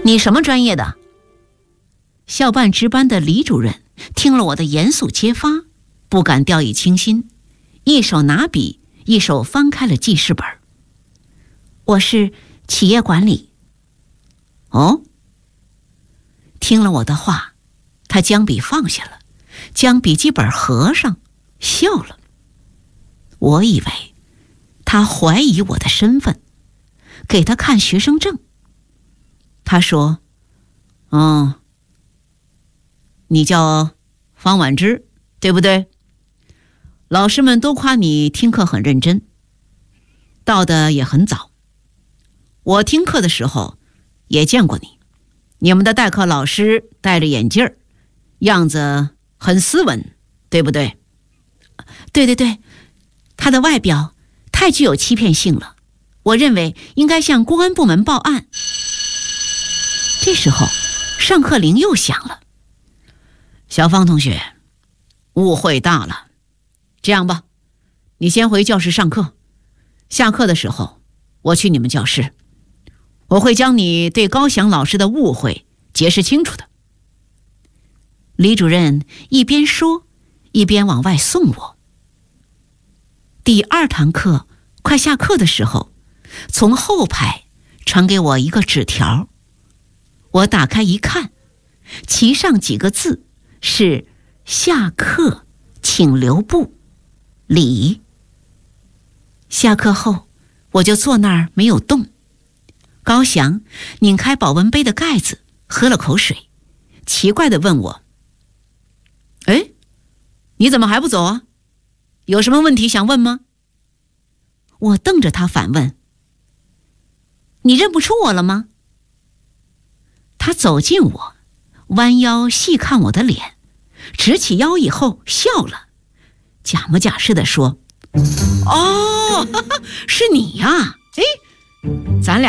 你什么专业的？校办值班的李主任听了我的严肃揭发，不敢掉以轻心，一手拿笔，一手翻开了记事本。我是企业管理。哦？听了我的话，他将笔放下了，将笔记本合上，笑了。我以为他怀疑我的身份，给他看学生证。他说：你叫方婉之，对不对？老师们都夸你听课很认真，到的也很早。我听课的时候也见过你，你们的代课老师戴着眼镜儿，样子很斯文，对不对？对对对，他的外表太具有欺骗性了，我认为应该向公安部门报案。这时候上课铃又响了。小方同学，误会大了。这样吧，你先回教室上课，下课的时候我去你们教室，我会将你对高翔老师的误会解释清楚的。李主任一边说一边往外送我。第2堂课快下课的时候，从后排传给我一个纸条，我打开一看，其上几个字是下课请留步，李。下课后我就坐那儿没有动。高翔拧开保温杯的盖子，喝了口水，奇怪地问我：你怎么还不走啊？有什么问题想问吗？我瞪着他反问：你认不出我了吗？他走近我，弯腰细看我的脸，直起腰以后笑了，假模假式地说：是你呀，咱俩